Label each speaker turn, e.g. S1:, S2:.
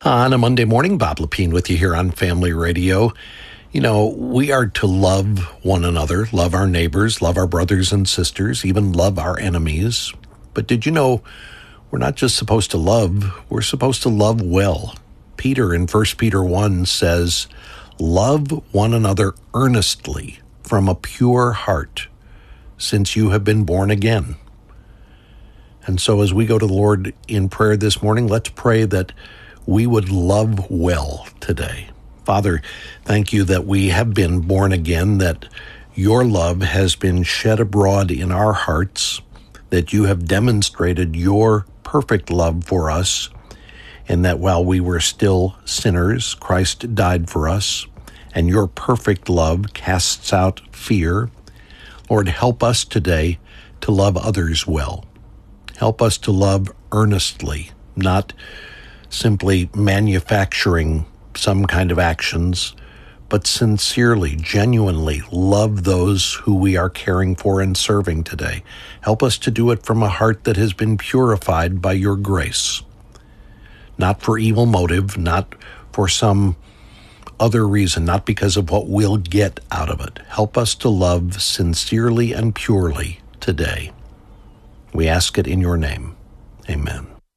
S1: On a Monday morning, Bob Lepine with you here on Family Radio. You know, we are to love one another, love our neighbors, love our brothers and sisters, even love our enemies. But did you know we're not just supposed to love, we're supposed to love well. Peter in 1 Peter 1 says, "Love one another earnestly from a pure heart, since you have been born again." And so as we go to the Lord in prayer this morning, let's pray that we would love well today. Father, thank you that we have been born again, that your love has been shed abroad in our hearts, that you have demonstrated your perfect love for us, and that while we were still sinners, Christ died for us, and your perfect love casts out fear. Lord, help us today to love others well. Help us to love earnestly, not simply manufacturing some kind of actions, but sincerely, genuinely love those who we are caring for and serving today. Help us to do it from a heart that has been purified by your grace, not for evil motive, not for some other reason, not because of what we'll get out of it. Help us to love sincerely and purely today. We ask it in your name. Amen.